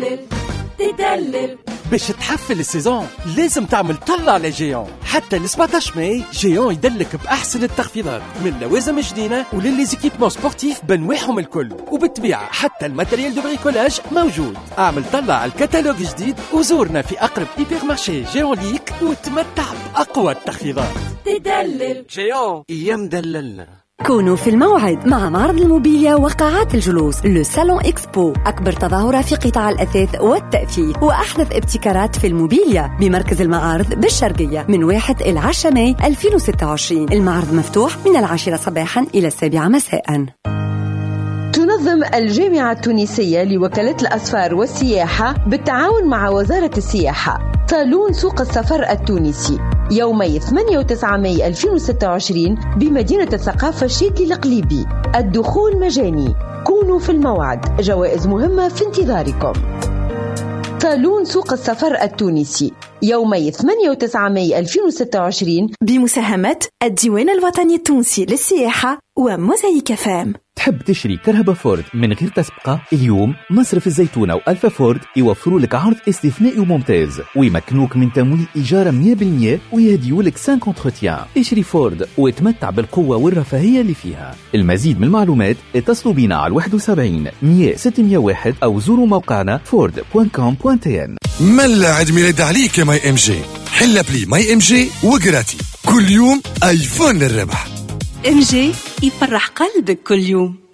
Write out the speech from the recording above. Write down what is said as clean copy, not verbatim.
تدلل باش تحفل السيزون لازم تعمل طلع لجيون. حتى ل 17 ماي جيون يدلك بأحسن التخفيضات من لوازم جديدة وللزيكيبمون سبورتيف بنواعهم الكل، وبالطبيعة حتى الماتريال دو بريكولاج موجود. اعمل طلع على الكتالوج جديد وزورنا في أقرب هيبر مارشي جيون ليك وتمتع بأقوى التخفيضات. تدلل جيون يمدللنا. كونوا في الموعد مع معرض الموبيليا وقاعات الجلوس لو سالون إكسبو، أكبر تظاهرة في قطاع الأثاث والتأثيث وأحدث ابتكارات في الموبيليا بمركز المعارض بالشرقية من 1 إلى 10 ماي 2026. المعرض مفتوح من 10 صباحا إلى 7 مساء. تنظم الجامعة التونسية لوكالة الأسفار والسياحة بالتعاون مع وزارة السياحة صالون سوق السفر التونسي يومي 8 و9 ماي 2026 بمدينة الثقافة الشيدلي القليبي. الدخول مجاني. كونوا في الموعد، جوائز مهمة في انتظاركم. صالون سوق السفر التونسي يومي 8 و9 ماي 2026 بمساهمة الديوان الوطني التونسي للسياحة وموزايك فام. تحب تشري كهرباء فورد من غير تسبقة؟ اليوم مصرف الزيتونة وألفا فورد يوفروا لك عرض استثنائي وممتاز ويمكنوك من تمويل إيجار 100% ويهديولك 5 انتروتيان. اشري فورد وتمتع بالقوة والرفاهية اللي فيها. المزيد من المعلومات اتصلوا بنا على 71 100 601 أو زوروا موقعنا ford.com.tn. ملا عيد ميلاد عليك يا ماي ام جي. حل بلي ماي ام جي وقراتي كل يوم ايفون للربح. ام جي يفرح قلبك كل يوم.